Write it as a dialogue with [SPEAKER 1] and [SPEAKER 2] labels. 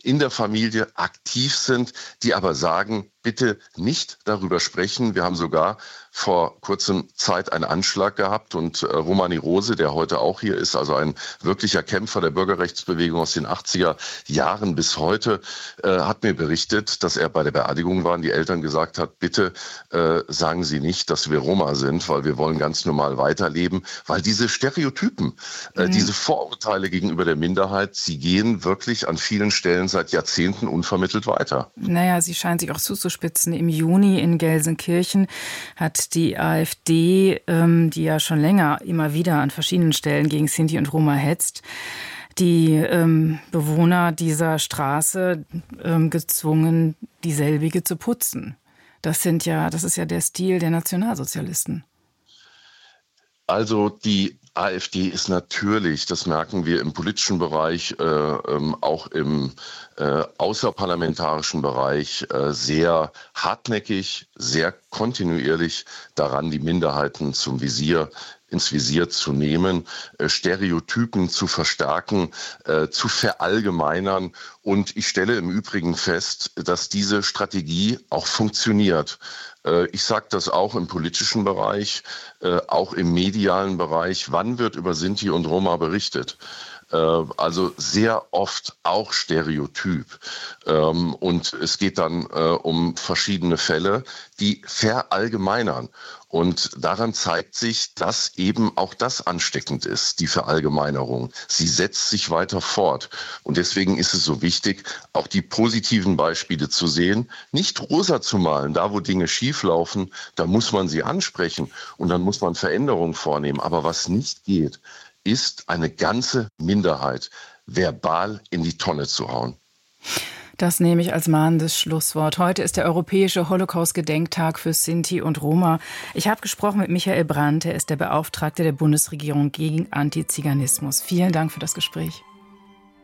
[SPEAKER 1] in der Familie aktiv sind, die aber sagen, bitte nicht darüber sprechen. Wir haben sogar vor kurzem Zeit einen Anschlag gehabt und Romani Rose, der heute auch hier ist, also ein wirklicher Kämpfer der Bürgerrechtsbewegung aus den 80er Jahren bis heute, hat mir berichtet, dass er bei der Beerdigung war und die Eltern gesagt hat, bitte sagen Sie nicht, dass wir Roma sind, weil wir wollen ganz normal weiterleben, weil diese Stereotypen, diese Vorurteile gegenüber der Minderheit, sie gehen wirklich an vielen Stellen seit Jahrzehnten unvermittelt weiter.
[SPEAKER 2] Naja, sie scheinen sich auch zuzuspitzen. Im Juni in Gelsenkirchen hat die AfD, die ja schon länger immer wieder an verschiedenen Stellen gegen Sinti und Roma hetzt, die Bewohner dieser Straße gezwungen, dieselbige zu putzen. Das ist ja der Stil der Nationalsozialisten.
[SPEAKER 1] Also die AfD ist natürlich, das merken wir im politischen Bereich, auch im außerparlamentarischen Bereich, sehr hartnäckig, sehr kontinuierlich daran, die Minderheiten ins Visier zu nehmen, Stereotypen zu verstärken, zu verallgemeinern. Und ich stelle im Übrigen fest, dass diese Strategie auch funktioniert. Ich sage das auch im politischen Bereich, auch im medialen Bereich. Wann wird über Sinti und Roma berichtet? Also sehr oft auch stereotyp. Und es geht dann um verschiedene Fälle, die verallgemeinern. Und daran zeigt sich, dass eben auch das ansteckend ist, die Verallgemeinerung. Sie setzt sich weiter fort. Und deswegen ist es so wichtig, auch die positiven Beispiele zu sehen, nicht rosa zu malen. Da, wo Dinge schieflaufen, da muss man sie ansprechen und dann muss man Veränderungen vornehmen. Aber was nicht geht, ist eine ganze Minderheit verbal in die Tonne zu hauen.
[SPEAKER 2] Das nehme ich als mahnendes Schlusswort. Heute ist der Europäische Holocaust-Gedenktag für Sinti und Roma. Ich habe gesprochen mit Michael Brandt, er ist der Beauftragte der Bundesregierung gegen Antiziganismus. Vielen Dank für das Gespräch.